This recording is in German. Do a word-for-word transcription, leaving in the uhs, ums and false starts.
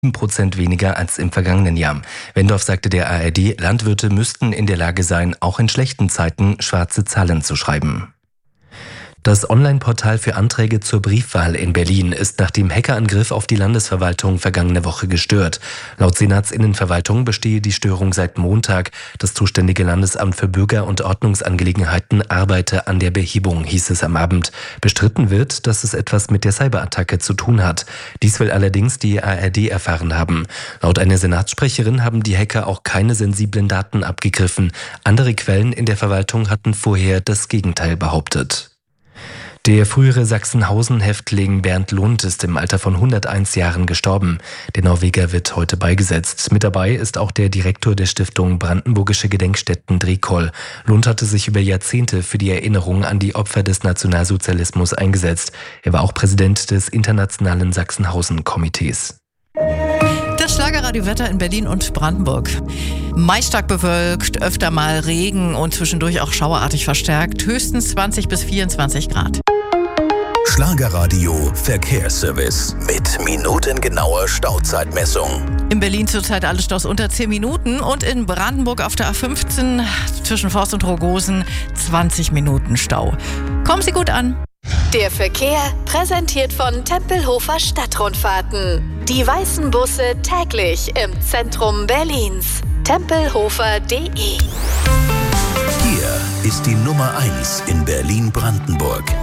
sieben Prozent weniger als im vergangenen Jahr. Wendorf sagte der A R D, Landwirte müssten in der Lage sein, auch in schlechten Zeiten schwarze Zahlen zu schreiben. Das Online-Portal für Anträge zur Briefwahl in Berlin ist nach dem Hackerangriff auf die Landesverwaltung vergangene Woche gestört. Laut Senatsinnenverwaltung bestehe die Störung seit Montag. Das zuständige Landesamt für Bürger- und Ordnungsangelegenheiten arbeite an der Behebung, hieß es am Abend. Bestritten wird, dass es etwas mit der Cyberattacke zu tun hat. Dies will allerdings die A R D erfahren haben. Laut einer Senatssprecherin haben die Hacker auch keine sensiblen Daten abgegriffen. Andere Quellen in der Verwaltung hatten vorher das Gegenteil behauptet. Der frühere Sachsenhausen-Häftling Bernd Lund ist im Alter von hunderteins Jahren gestorben. Der Norweger wird heute beigesetzt. Mit dabei ist auch der Direktor der Stiftung Brandenburgische Gedenkstätten Drehkoll. Lund hatte sich über Jahrzehnte für die Erinnerung an die Opfer des Nationalsozialismus eingesetzt. Er war auch Präsident des Internationalen Sachsenhausen-Komitees. Das Schlagerradio-Wetter in Berlin und Brandenburg. Meist stark bewölkt, öfter mal Regen und zwischendurch auch schauerartig verstärkt. Höchstens zwanzig bis vierundzwanzig Grad. Schlagerradio Verkehrsservice mit minutengenauer Stauzeitmessung. In Berlin zurzeit alle Staus unter zehn Minuten und in Brandenburg auf der A fünfzehn zwischen Forst und Rogosen zwanzig Minuten Stau. Kommen Sie gut an. Der Verkehr präsentiert von Tempelhofer Stadtrundfahrten. Die weißen Busse täglich im Zentrum Berlins. tempelhofer punkt de. Hier ist die Nummer eins in Berlin-Brandenburg.